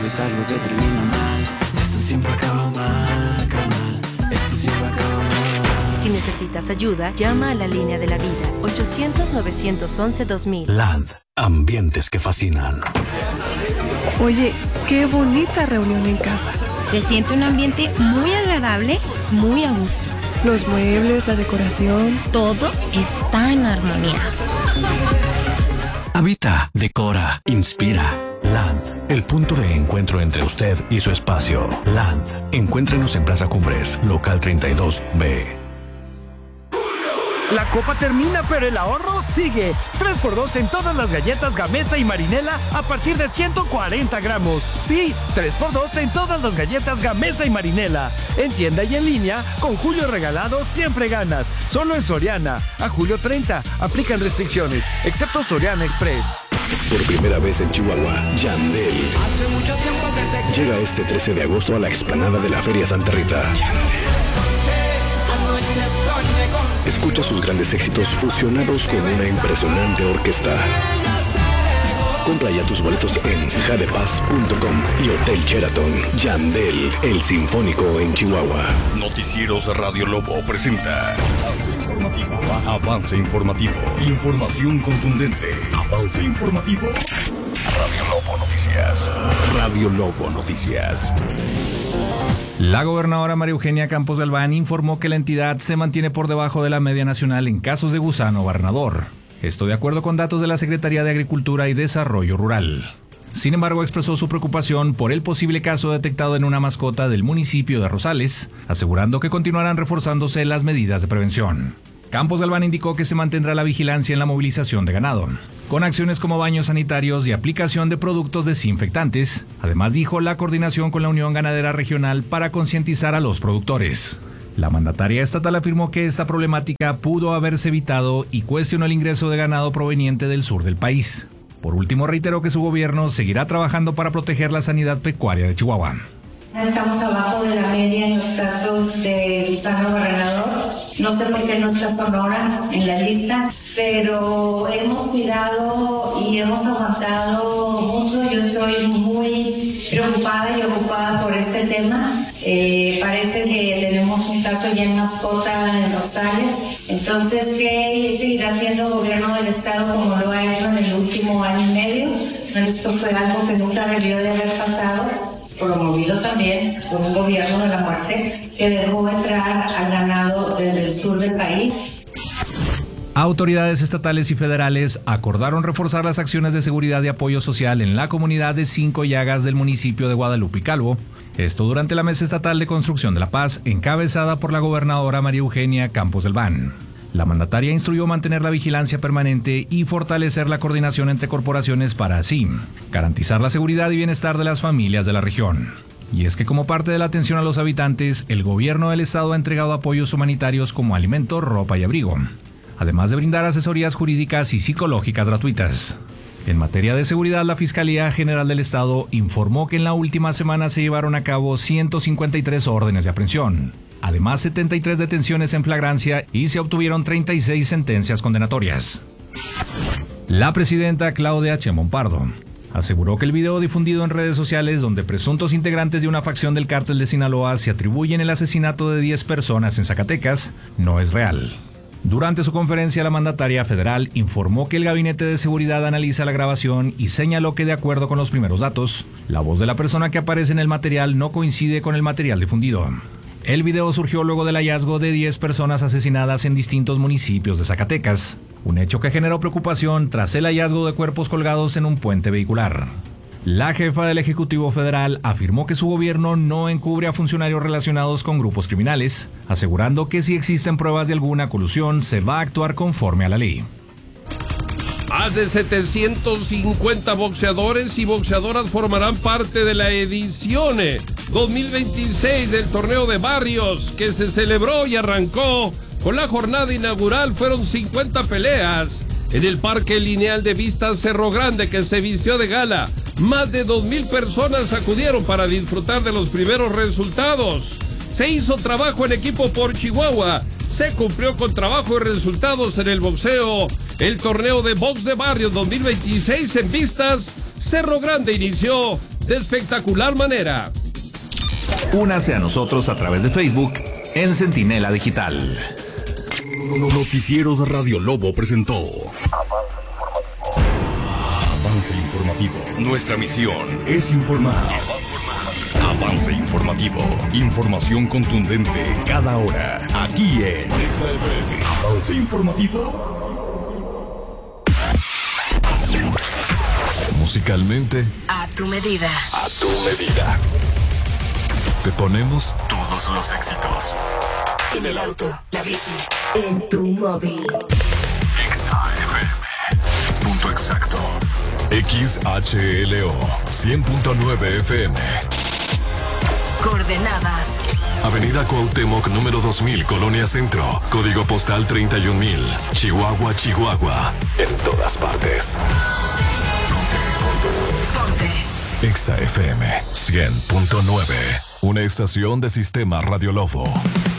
Es algo que termina mal, esto siempre acaba mal, carnal, esto siempre acaba mal. Si necesitas ayuda, llama a la línea de la vida, 800-911-2000. Land, ambientes que fascinan. Oye, qué bonita reunión en casa. Se siente un ambiente muy agradable, muy a gusto. Los muebles, la decoración. Todo está en armonía. Habita, decora, inspira. Land, el punto de encuentro entre usted y su espacio. Land, encuéntrenos en Plaza Cumbres, local 32B. La copa termina, pero el ahorro sigue. 3x2 en todas las galletas Gamesa y Marinela a partir de 140 gramos. Sí, 3x2 en todas las galletas Gamesa y Marinela. En tienda y en línea, con Julio Regalado siempre ganas. Solo en Soriana. A julio 30. Aplican restricciones, excepto Soriana Express. Por primera vez en Chihuahua, Yandel. Llega este 13 de agosto a la explanada de la Feria Santa Rita. Escucha sus grandes éxitos fusionados con una impresionante orquesta. Compra ya tus boletos en jadepaz.com y Hotel Sheraton. Yandel, el Sinfónico en Chihuahua. Noticieros Radio Lobo presenta Avance Informativo. Avance Informativo. Información contundente. Avance Informativo. Radio Lobo Noticias. Radio Lobo Noticias. La gobernadora María Eugenia Campos Galván informó que la entidad se mantiene por debajo de la media nacional en casos de gusano barrenador. Esto de acuerdo con datos de la Secretaría de Agricultura y Desarrollo Rural. Sin embargo, expresó su preocupación por el posible caso detectado en una mascota del municipio de Rosales, asegurando que continuarán reforzándose las medidas de prevención. Campos Galván indicó que se mantendrá la vigilancia en la movilización de ganado, con acciones como baños sanitarios y aplicación de productos desinfectantes. Además, dijo la coordinación con la Unión Ganadera Regional para concientizar a los productores. La mandataria estatal afirmó que esta problemática pudo haberse evitado y cuestionó el ingreso de ganado proveniente del sur del país. Por último, reiteró que su gobierno seguirá trabajando para proteger la sanidad pecuaria de Chihuahua. Estamos abajo de la media en los casos de gusano barrenador. No sé por qué no está Sonora en la lista, pero hemos cuidado y hemos aguantado mucho. Yo estoy muy preocupada y ocupada por este tema. Parece que tenemos un caso ya en mascota en Rosales. Entonces, ¿qué seguirá haciendo el gobierno del estado como lo ha hecho en el último año y medio? Esto fue algo que nunca debió de haber pasado, promovido también por un gobierno de la muerte que dejó entrar al ganado desde el sur del país. Autoridades estatales y federales acordaron reforzar las acciones de seguridad y apoyo social en la comunidad de Cinco Llagas del municipio de Guadalupe y Calvo. Esto durante la Mesa Estatal de Construcción de la Paz, encabezada por la gobernadora María Eugenia Campos Galván. La mandataria instruyó mantener la vigilancia permanente y fortalecer la coordinación entre corporaciones para así garantizar la seguridad y bienestar de las familias de la región. Y es que como parte de la atención a los habitantes, el gobierno del estado ha entregado apoyos humanitarios como alimento, ropa y abrigo, además de brindar asesorías jurídicas y psicológicas gratuitas. En materia de seguridad, la Fiscalía General del Estado informó que en la última semana se llevaron a cabo 153 órdenes de aprehensión. Además, 73 detenciones en flagrancia y se obtuvieron 36 sentencias condenatorias. La presidenta Claudia Sheinbaum Pardo aseguró que el video difundido en redes sociales donde presuntos integrantes de una facción del cártel de Sinaloa se atribuyen el asesinato de 10 personas en Zacatecas no es real. Durante su conferencia, la mandataria federal informó que el Gabinete de Seguridad analiza la grabación y señaló que de acuerdo con los primeros datos, la voz de la persona que aparece en el material no coincide con el material difundido. El video surgió luego del hallazgo de 10 personas asesinadas en distintos municipios de Zacatecas, un hecho que generó preocupación tras el hallazgo de cuerpos colgados en un puente vehicular. La jefa del Ejecutivo Federal afirmó que su gobierno no encubre a funcionarios relacionados con grupos criminales, asegurando que si existen pruebas de alguna colusión se va a actuar conforme a la ley. Más de 750 boxeadores y boxeadoras formarán parte de la edición 2026 del Torneo de Barrios, que se celebró y arrancó con la jornada inaugural. Fueron 50 peleas en el Parque Lineal de Vistas Cerro Grande, que se vistió de gala. Más de 2,000 personas acudieron para disfrutar de los primeros resultados. Se hizo trabajo en equipo por Chihuahua. Se cumplió con trabajo y resultados en el boxeo. El torneo de box de barrios 2026 en Vistas Cerro Grande inició de espectacular manera. Únase a nosotros a través de Facebook en Centinela Digital. Noticieros Radio Lobo presentó Avance Informativo. Nuestra misión es informar. Avance Informativo. Información contundente cada hora. Aquí en Avance Informativo. Musicalmente, A tu medida. a tu medida. Te ponemos todos los éxitos. En el auto, la bici, en tu móvil. XAFM. Punto exacto. XHLO 100.9 FM. Coordenadas. Avenida Cuauhtémoc, número 2000, Colonia Centro. Código postal 31000. Chihuahua, Chihuahua. En todas partes. Ponte. XAFM 100.9. Una estación de Sistema Radio Lobo.